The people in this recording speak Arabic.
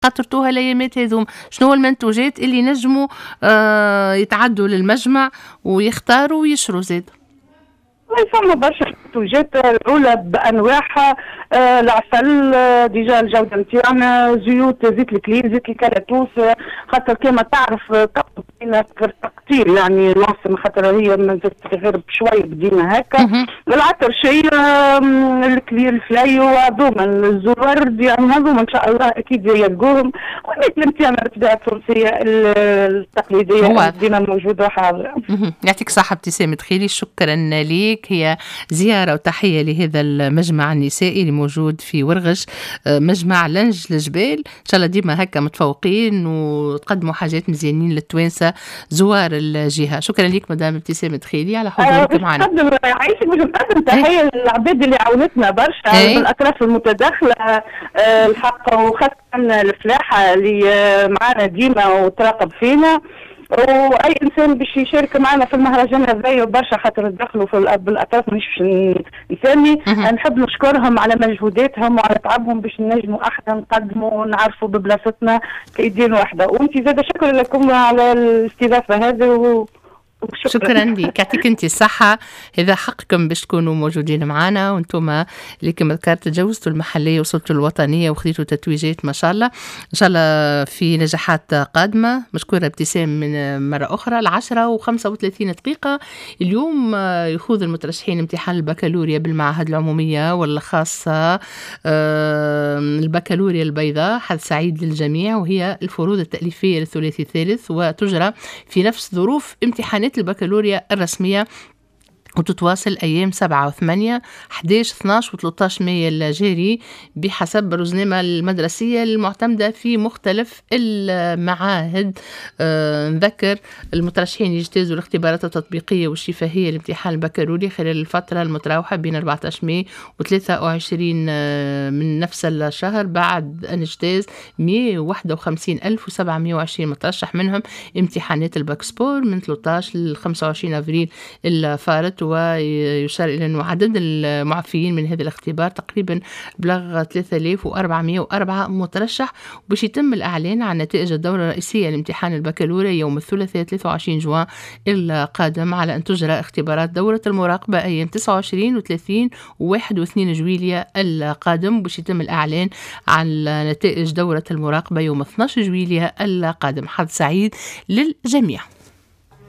خاطرتوها الأيامات هذوما؟ شنو المنتوجات اللي نجموا يتعدوا للمجمع ويختاروا ويشروا زاد؟ فما برشا منتوجات الأولى بأنواعها. العسل ديجا الجودة نتاعنا، زيت الكليل، زيت الكراتوس، خاطر كما تعرف بدينا كتير يعني لونسن، خاطر هي غير بشوي بدينا هكا. العطر شيء الكليل الفلايو هذوما الزورد يعني هذوما ان شاء الله اكيد يلقوهم. والمثل نتاعنا بالطبيعة التونسية التقليدية بدينا موجودة وحاضرة. يعطيك صحة ابتسام دخيلي، شكرا ليك. هي زيارة وتحية لهذا المجمع النسائي اللي موجود في ورغش، مجمع لنج الجبال. إن شاء الله ديما هكا متفوقين وتقدموا حاجات مزيانين للتوانسة زوار الجهة. شكرا ليك مدام ابتسام دخيلي على حضورك معنا. عايشك باش نقدم تحية للعباد اللي عاونتنا برشا بالأطراف المتداخلة الحق، وخاصة الفلاحة اللي معنا ديما وتراقب فينا، واي انسان باش يشارك معنا في المهرجان هذايا برشا خاطر تدخلوا في بالاطراف مش نسمي. نحب نشكرهم على مجهوداتهم وعلى تعبهم باش نجموا احنا نقدموا ونعرفوا ببلاصتنا كايدين واحده. وانت زاد شكرا لكم على الاستضافه هذه شكرا لك، يعطيك انت الصحة. هذا حقكم باش تكونوا موجودين معنا، وانتم اللي كما ذكرت تجاوزتوا المحلية وصلتوا الوطنية وخذيتوا تتويجات ما شاء الله. ان شاء الله في نجاحات قادمة. مشكورة ابتسام من مرة أخرى. 10:35 اليوم يخوض المترشحين امتحان البكالوريا بالمعاهد العمومية والخاصة. البكالوريا البيضاء حظ سعيد للجميع، وهي الفروض التأليفية للثلاثي الثالث، وتجرى في نفس ظروف امتحانات البكالوريا الرسمية، وتتواصل أيام 7 و8 11 12 و13 مايو الجاري بحسب الرزنامة المدرسية المعتمدة في مختلف المعاهد. نذكر المترشحين يجتازوا الاختبارات التطبيقية والشفهية لامتحان البكالوريا خلال الفترة المتراوحة بين 14 مايو و23 من نفس الشهر، بعد أن اجتاز 151,720 مترشح، منهم امتحانات الباكسبور من 13 ل 25 أفريل الفارط. ويشار إلى أن عدد المعفيين من هذا الاختبار تقريبا بلغ 3404 مترشح. وباش يتم الإعلان عن نتائج الدورة الرئيسية لامتحان البكالوريا يوم الثلاثاء 23 جوان القادم، على أن تجرى اختبارات دورة المراقبة أيام 29 و30 و1 و2 جويلية القادم، باش يتم الإعلان عن نتائج دورة المراقبة يوم 12 جويلية القادم. حظ سعيد للجميع.